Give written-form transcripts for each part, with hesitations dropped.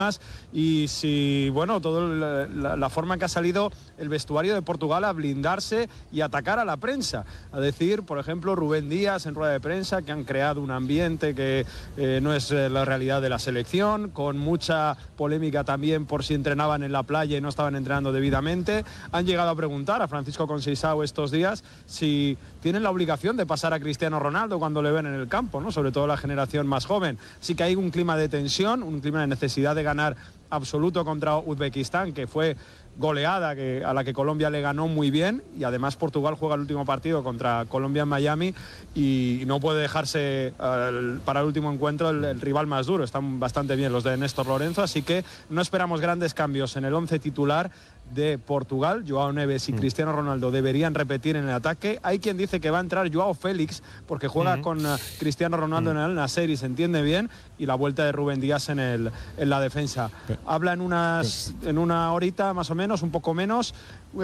y si, bueno, toda la forma en que ha salido el vestuario de Portugal a blindarse y atacar a la prensa, a decir, por ejemplo, Rubén Díaz en rueda de prensa, que han creado un ambiente que no es la realidad de la selección, con mucha polémica también por si entrenaban en la playa y no estaban entrenando debidamente. Han llegado a preguntar a Francisco Conceição estos días si tienen la obligación de pasar a Cristiano Ronaldo cuando le ven en el campo, ¿no? Sobre todo la generación más joven. Sí que hay un clima de tensión, un clima de necesidad de ganar absoluto contra Uzbekistán, que fue goleada, a la que Colombia le ganó muy bien, y además Portugal juega el último partido contra Colombia en Miami y no puede dejarse para el último encuentro el rival más duro. Están bastante bien los de Néstor Lorenzo, así que no esperamos grandes cambios en el 11 titular de Portugal. Joao Neves y Cristiano Ronaldo deberían repetir en el ataque. Hay quien dice que va a entrar Joao Félix porque juega con Cristiano Ronaldo en el Al-Nassr y se entiende bien, y la vuelta de Rubén Díaz en la defensa. Habla en una horita más o menos, un poco menos,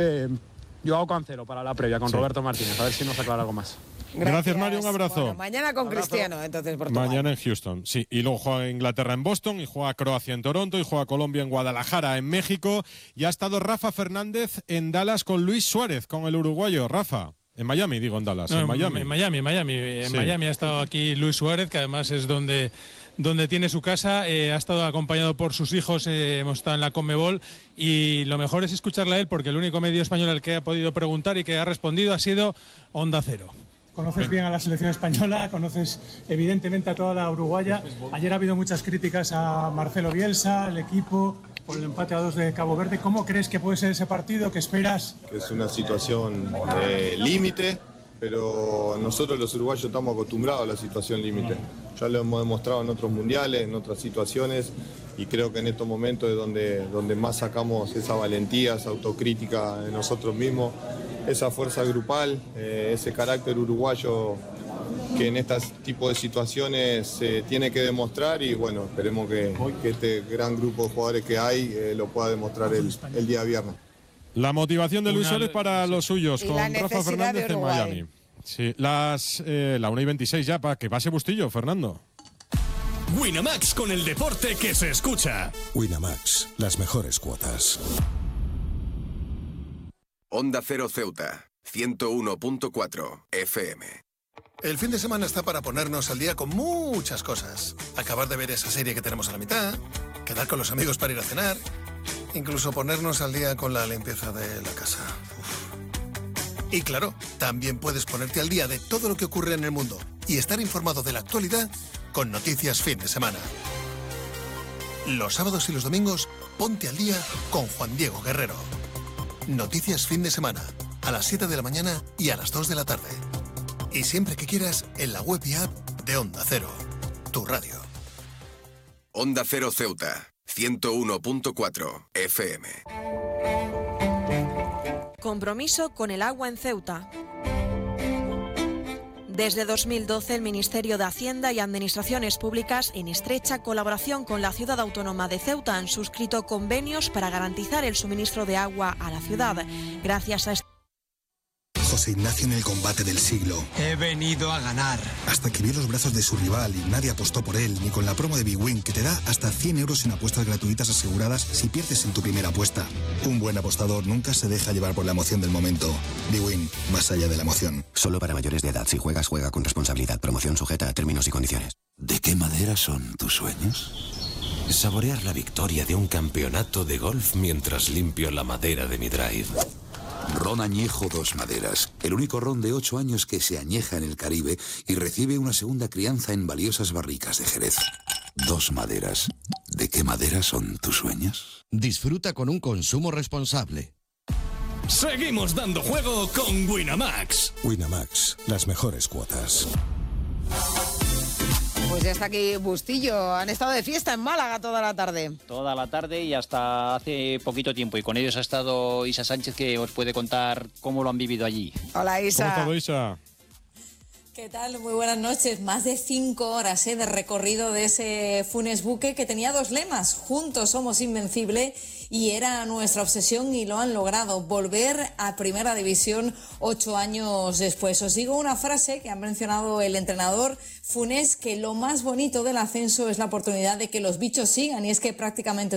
Joao Cancelo para la previa con Roberto Martínez, a ver si nos aclara algo más. Gracias, Mario, un abrazo. Bueno, mañana con Cristiano, entonces Portugal. Mañana en Houston, sí. Y luego juega Inglaterra en Boston, y juega Croacia en Toronto, y juega Colombia en Guadalajara, en México. Y ha estado Rafa Fernández en Dallas con Luis Suárez, con el uruguayo. Rafa, en Miami, digo en Dallas, no, en Miami. En Miami ha estado aquí Luis Suárez, que además es donde tiene su casa. Ha estado acompañado por sus hijos, hemos estado en la Conmebol, y lo mejor es escucharle a él, porque el único medio español al que ha podido preguntar y que ha respondido ha sido Onda Cero. Conoces bien a la selección española, conoces evidentemente a toda la uruguaya. Ayer ha habido muchas críticas a Marcelo Bielsa, al equipo, por el empate a 2 de Cabo Verde. ¿Cómo crees que puede ser ese partido? ¿Qué esperas? Es una situación límite, pero nosotros los uruguayos estamos acostumbrados a la situación límite. Ya lo hemos demostrado en otros mundiales, en otras situaciones, y creo que en estos momentos es donde más sacamos esa valentía, esa autocrítica de nosotros mismos, esa fuerza grupal, ese carácter uruguayo que en este tipo de situaciones se tiene que demostrar, y bueno, esperemos que este gran grupo de jugadores que hay lo pueda demostrar el día viernes. La motivación de Luis Suárez para los suyos, con Rafa Fernández en Miami. Sí, la 1:26 ya, para que pase Bustillo, Fernando. Winamax, con el deporte que se escucha. Winamax, las mejores cuotas. Onda Cero Ceuta, 101.4 FM. El fin de semana está para ponernos al día con muchas cosas. Acabar de ver esa serie que tenemos a la mitad, quedar con los amigos para ir a cenar, incluso ponernos al día con la limpieza de la casa. Y claro, también puedes ponerte al día de todo lo que ocurre en el mundo y estar informado de la actualidad con Noticias Fin de Semana. Los sábados y los domingos, ponte al día con Juan Diego Guerrero. Noticias Fin de Semana, a las 7 de la mañana y a las 2 de la tarde. Y siempre que quieras, en la web y app de Onda Cero, tu radio. Onda Cero Ceuta, 101.4 FM. Compromiso con el agua en Ceuta. Desde 2012, el Ministerio de Hacienda y Administraciones Públicas, en estrecha colaboración con la Ciudad Autónoma de Ceuta, han suscrito convenios para garantizar el suministro de agua a la ciudad. Gracias a José Ignacio en el combate del siglo. He venido a ganar. Hasta que vio los brazos de su rival y nadie apostó por él, ni con la promo de bwin, que te da hasta 100 euros en apuestas gratuitas aseguradas si pierdes en tu primera apuesta. Un buen apostador nunca se deja llevar por la emoción del momento. bwin, más allá de la emoción. Solo para mayores de edad. Si juegas, juega con responsabilidad. Promoción sujeta a términos y condiciones. ¿De qué madera son tus sueños? Saborear la victoria de un campeonato de golf mientras limpio la madera de mi drive. Ron Añejo Dos Maderas, el único ron de 8 años que se añeja en el Caribe y recibe una segunda crianza en valiosas barricas de Jerez. Dos Maderas. ¿De qué madera son tus sueños? Disfruta con un consumo responsable. Seguimos dando juego con Winamax. Winamax, las mejores cuotas. Pues ya está aquí Bustillo. Han estado de fiesta en Málaga toda la tarde. Toda la tarde y hasta hace poquito tiempo. Y con ellos ha estado Isa Sánchez, que os puede contar cómo lo han vivido allí. Hola, Isa. ¿Cómo ha estado, Isa? ¿Qué tal? Muy buenas noches. Más de 5 horas de recorrido de ese Funes buque que tenía 2 lemas. Juntos somos invencibles, y era nuestra obsesión y lo han logrado. Volver a Primera División 8 años después. Os digo una frase que ha mencionado el entrenador Funes, que lo más bonito del ascenso es la oportunidad de que los bichos sigan, y es que prácticamente